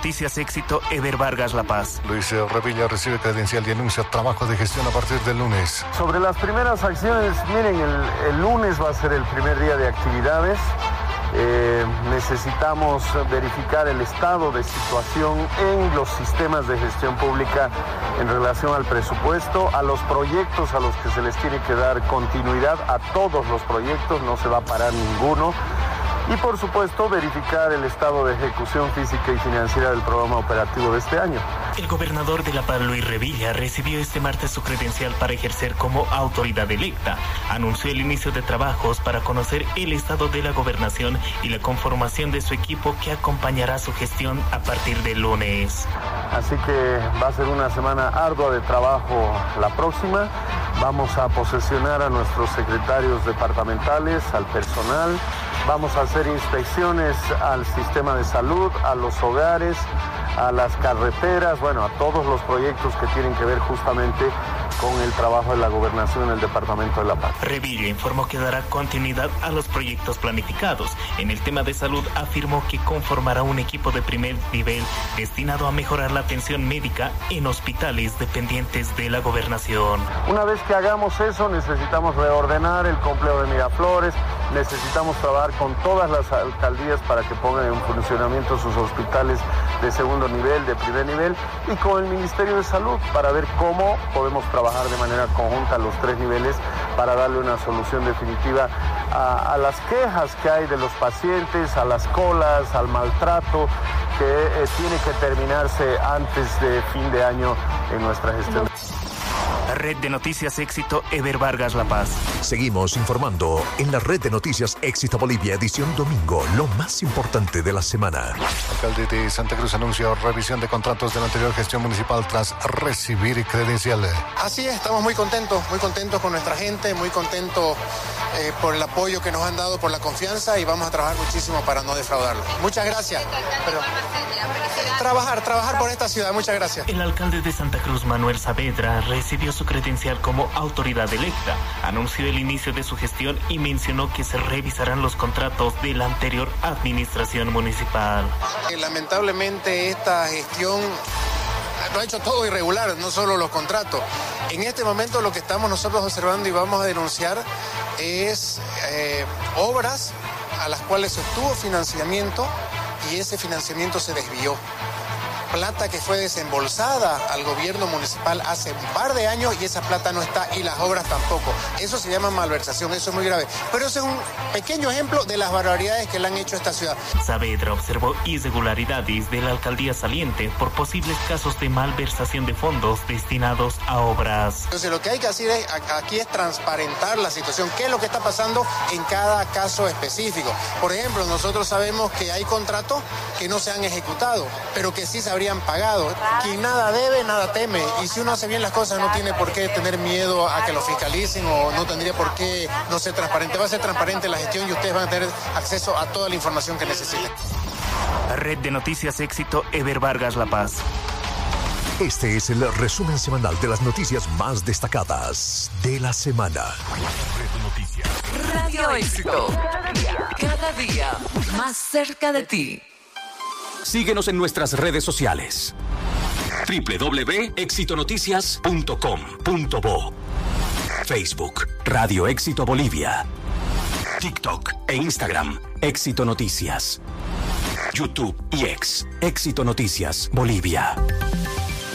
Noticias Éxito, Eber Vargas, La Paz. Luis Revilla recibe credencial y anuncia trabajo de gestión a partir del lunes. Sobre las primeras acciones, miren, el lunes va a ser el primer día de actividades. Necesitamos verificar el estado de situación en los sistemas de gestión pública en relación al presupuesto, a los proyectos a los que se les tiene que dar continuidad, a todos los proyectos, no se va a parar ninguno. Y por supuesto verificar el estado de ejecución física y financiera del programa operativo de este año. El gobernador de La Paz, Luis Revilla, recibió este martes su credencial para ejercer como autoridad electa. Anunció el inicio de trabajos para conocer el estado de la gobernación y la conformación de su equipo que acompañará su gestión a partir del lunes. Así que va a ser una semana ardua de trabajo la próxima. Vamos a posesionar a nuestros secretarios departamentales, al personal. Vamos a hacer inspecciones al sistema de salud, a los hogares, a las carreteras, bueno, a todos los proyectos que tienen que ver justamente con el trabajo de la gobernación en el departamento de La Paz. Revilla informó que dará continuidad a los proyectos planificados. En el tema de salud afirmó que conformará un equipo de primer nivel destinado a mejorar la atención médica en hospitales dependientes de la gobernación. Una vez que hagamos eso, necesitamos reordenar el complejo de Miraflores, necesitamos trabajar con todas las alcaldías para que pongan en funcionamiento sus hospitales de segundo nivel, de primer nivel, y con el Ministerio de Salud para ver cómo podemos trabajar de manera conjunta los tres niveles para darle una solución definitiva a las quejas que hay de los pacientes, a las colas, al maltrato que tiene que terminarse antes de fin de año en nuestra gestión. Red de Noticias Éxito, Eber Vargas, La Paz. Seguimos informando en la Red de Noticias Éxito Bolivia, edición domingo, lo más importante de la semana. Alcalde de Santa Cruz anunció revisión de contratos de la anterior gestión municipal tras recibir credencial. Así es, estamos muy contentos con nuestra gente, muy contentos por el apoyo que nos han dado, por la confianza, y vamos a trabajar muchísimo para no defraudarlo. Muchas gracias. Trabajar por esta ciudad, muchas gracias. El alcalde de Santa Cruz, Manuel Saavedra, recibió su credencial como autoridad electa. Anunció el inicio de su gestión y mencionó que se revisarán los contratos de la anterior administración municipal. Lamentablemente esta gestión lo ha hecho todo irregular, no solo los contratos. En este momento lo que estamos nosotros observando y vamos a denunciar es obras a las cuales se obtuvo financiamiento y ese financiamiento se desvió. Plata que fue desembolsada al gobierno municipal hace un par de años y esa plata no está y las obras tampoco. Eso se llama malversación, eso es muy grave. Pero ese es un pequeño ejemplo de las barbaridades que le han hecho a esta ciudad. Saavedra observó irregularidades de la alcaldía saliente por posibles casos de malversación de fondos destinados a obras. Entonces lo que hay que hacer aquí es transparentar la situación, qué es lo que está pasando en cada caso específico. Por ejemplo, nosotros sabemos que hay contratos que no se han ejecutado, pero que sí se habrían pagado. Quien nada debe, nada teme. Y si uno hace bien las cosas, no tiene por qué tener miedo a que lo fiscalicen o no tendría por qué no ser transparente. Va a ser transparente la gestión y ustedes van a tener acceso a toda la información que necesiten. Red de Noticias Éxito, Eber Vargas, La Paz. Este es el resumen semanal de las noticias más destacadas de la semana. Radio Éxito. Cada día más cerca de ti. Síguenos en nuestras redes sociales. www.exitonoticias.com.bo Facebook, Radio Éxito Bolivia. TikTok e Instagram, Éxito Noticias. YouTube y X, Éxito Noticias Bolivia.